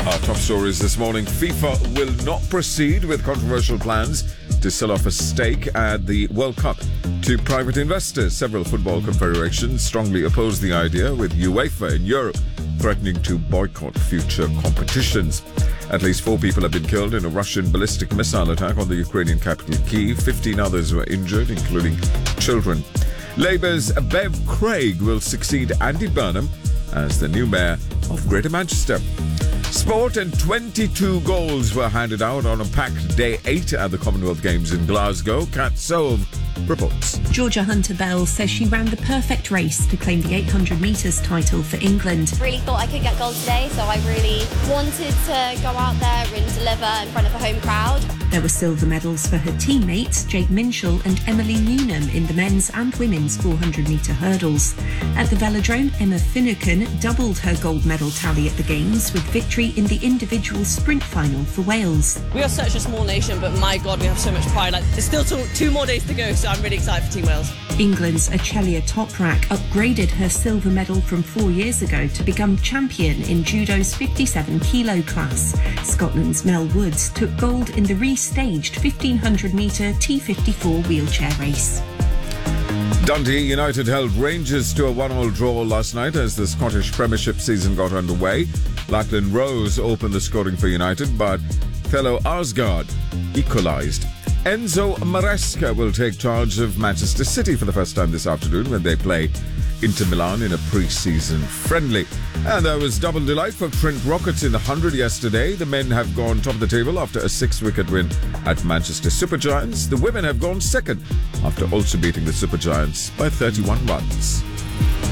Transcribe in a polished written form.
Our top stories this morning. FIFA will not proceed with controversial plans to sell off a stake at the World Cup to private investors. Several football confederations strongly oppose the idea, with UEFA in Europe threatening to boycott future competitions. At least 4 people have been killed in a Russian ballistic missile attack on the Ukrainian capital Kyiv. 15 others were injured, including children. Labour's Bev Craig will succeed Andy Burnham as the new mayor of Greater Manchester. Sport, and 22 goals were handed out on a packed day 8 at the Commonwealth Games in Glasgow. Kat Sove reports. Georgia Hunter-Bell says she ran the perfect race to claim the 800 metres title for England. Really thought I could get gold today, so I really wanted to go out there and deliver in front of a home crowd. There were silver medals for her teammates, Jake Minshall and Emily Newnham, in the men's and women's 400 metre hurdles. At the velodrome, Emma Finucane doubled her gold medal tally at the Games with victory in the individual sprint final for Wales. We are such a small nation, but my God, we have so much pride. There's still 2 more days to go, so I'm really excited for Team Wales. England's Achelia Toprak upgraded her silver medal from 4 years ago to become champion in judo's 57 kilo class. Scotland's Mel Woods took gold in the restaged 1500 metre T54 wheelchair race. Dundee United held Rangers to a 1-1 draw last night as the Scottish Premiership season got underway. Lachlan Rose opened the scoring for United, but fellow Arsgaard equalised. Enzo Maresca will take charge of Manchester City for the first time this afternoon when they play Inter Milan in a pre-season friendly. And there was double delight for Trent Rockets in the 100 yesterday. The men have gone top of the table after a 6-wicket win at Manchester Supergiants. The women have gone second after also beating the Supergiants by 31 runs.